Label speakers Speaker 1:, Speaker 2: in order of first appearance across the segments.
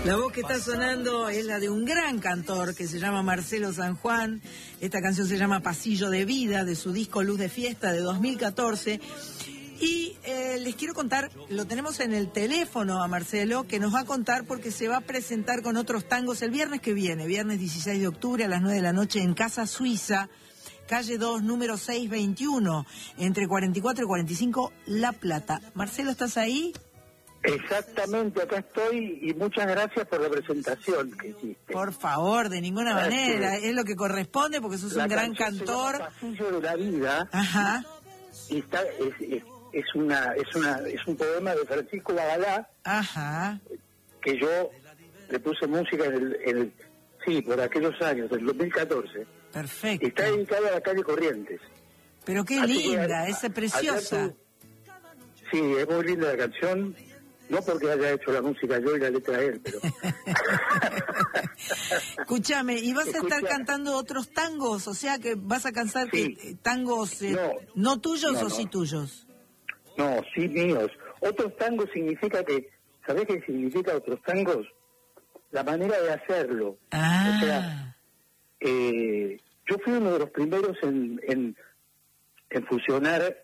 Speaker 1: La voz que está sonando es la de un gran cantor que se llama Marcelo San Juan. Esta canción se llama Pasillo de Vida, de su disco Luz de Fiesta de 2014. Y les quiero contar, lo tenemos en el teléfono a Marcelo, que nos va a contar porque se va a presentar con otros tangos el viernes que viene, viernes 16 de octubre a las 9 de la noche en Casa Suiza, calle 2, número 621, entre 44 y 45, La Plata. Marcelo, ¿estás ahí?
Speaker 2: Exactamente, acá estoy y muchas gracias por la presentación que hiciste.
Speaker 1: Por favor, de ninguna manera, es lo que corresponde porque sos un gran cantor.
Speaker 2: Pasillo de la Vida.
Speaker 1: Ajá.
Speaker 2: Y está, es un poema de Francisco Bagalá.
Speaker 1: Ajá.
Speaker 2: Que yo le puse música por aquellos años, del 2014.
Speaker 1: Perfecto.
Speaker 2: Y está dedicado a la calle Corrientes.
Speaker 1: Pero qué
Speaker 2: así
Speaker 1: linda, es preciosa.
Speaker 2: Sí, es muy linda la canción. No porque haya hecho la música yo y la letra él, pero...
Speaker 1: Escúchame, ¿y vas a estar cantando otros tangos? O sea, que vas a cantar tangos no tuyos o sí tuyos.
Speaker 2: No, sí míos. Otros tangos significa que... ¿Sabés qué significa otros tangos? La manera de hacerlo.
Speaker 1: Ah.
Speaker 2: O sea, yo fui uno de los primeros en fusionar...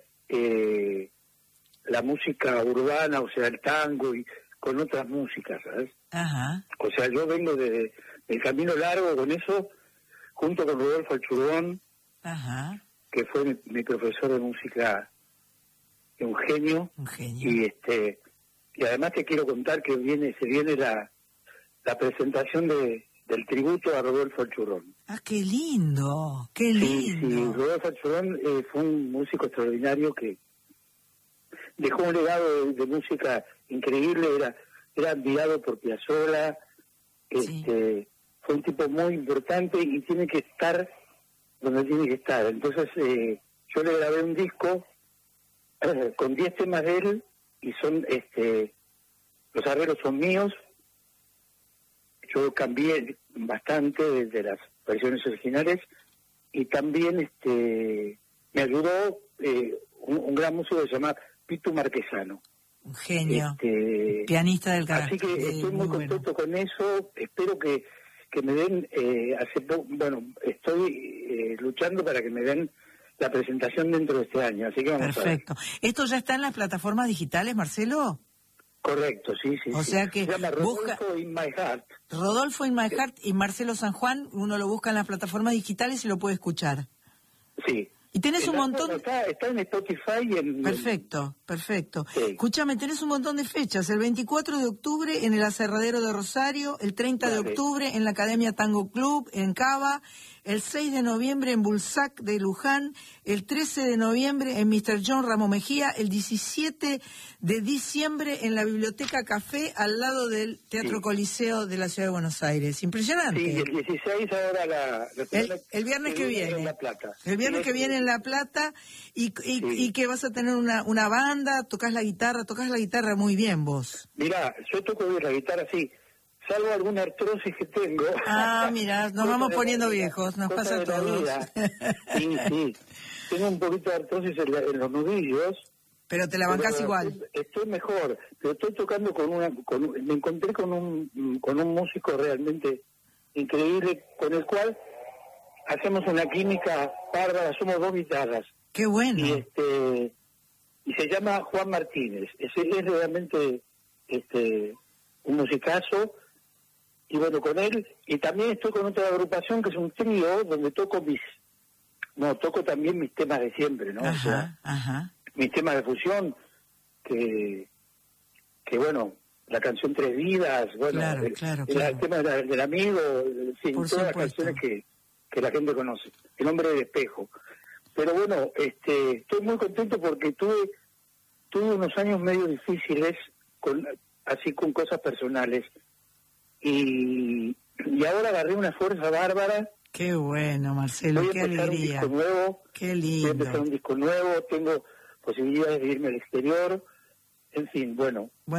Speaker 2: la música urbana, o sea, el tango, y con otras músicas, ¿sabes?
Speaker 1: Ajá.
Speaker 2: O sea, yo vengo del camino largo con eso, junto con Rodolfo Alchurón,
Speaker 1: ajá,
Speaker 2: que fue mi profesor de música, un genio.
Speaker 1: Un genio.
Speaker 2: Y además te quiero contar que se viene la presentación del tributo a Rodolfo Alchurón.
Speaker 1: Ah, qué lindo, qué lindo.
Speaker 2: Sí, Rodolfo Alchurón fue un músico extraordinario que dejó un legado de música increíble, era admirado por Piazzolla, fue un tipo muy importante y tiene que estar donde tiene que estar. Entonces yo le grabé un disco con 10 temas de él y son los arreglos son míos. Yo cambié bastante desde las versiones originales y también me ayudó un gran músico que se llama Pitu Marquesano.
Speaker 1: Un genio, pianista del carajo.
Speaker 2: Así que estoy muy contento con eso. Espero que me den, estoy luchando para que me den la presentación dentro de este año. Así que vamos a ver.
Speaker 1: Perfecto. ¿Esto ya está en las plataformas digitales, Marcelo?
Speaker 2: Correcto, sí.
Speaker 1: O sea que
Speaker 2: se llama Rodolfo in My Heart.
Speaker 1: Rodolfo in My Heart y Marcelo San Juan, uno lo busca en las plataformas digitales y lo puede escuchar.
Speaker 2: Sí.
Speaker 1: Y tenés un montón...
Speaker 2: Está en Spotify.
Speaker 1: Perfecto.
Speaker 2: Sí.
Speaker 1: Escúchame, tenés un montón de fechas. El 24 de octubre en el Aserradero de Rosario, el 30 de octubre en la Academia Tango Club en Cava, el 6 de noviembre en Bulsac de Luján, el 13 de noviembre en Mr. John Ramo Mejía, el 17 de diciembre en la Biblioteca Café al lado del Teatro Coliseo de la Ciudad de Buenos Aires. Impresionante.
Speaker 2: Sí, el 16 ahora
Speaker 1: el viernes que viene.
Speaker 2: En La Plata.
Speaker 1: El viernes que viene en La Plata y que vas a tener una banda, tocas la guitarra muy bien vos.
Speaker 2: Mirá, yo toco bien la guitarra, sí. Salvo alguna artrosis que tengo.
Speaker 1: Ah, mira, nos vamos poniendo viejos, nos pasa a todos.
Speaker 2: Sí. Tengo un poquito de artrosis en los nudillos.
Speaker 1: Pero te la bancás igual.
Speaker 2: Estoy mejor, pero estoy tocando me encontré con un músico realmente increíble, con el cual hacemos una química bárbara, somos 2 guitarras.
Speaker 1: Qué bueno.
Speaker 2: Y se llama Juan Martínez. Es realmente un musicazo. Y bueno, con él, y también estoy con otra agrupación que es un trío donde toco también mis temas de siempre, ¿no?
Speaker 1: Ajá.
Speaker 2: Mis temas de fusión, que bueno, la canción Tres Vidas, bueno,
Speaker 1: claro.
Speaker 2: El tema del amigo, sí, todas las canciones que la gente conoce, El hombre del espejo. Pero bueno, estoy muy contento porque tuve unos años medio difíciles, con cosas personales, y ahora agarré una fuerza bárbara.
Speaker 1: Qué bueno, Marcelo, qué alegría.
Speaker 2: Un disco nuevo,
Speaker 1: qué lindo.
Speaker 2: Voy a empezar un disco nuevo, tengo posibilidades de irme al exterior, en fin, bueno.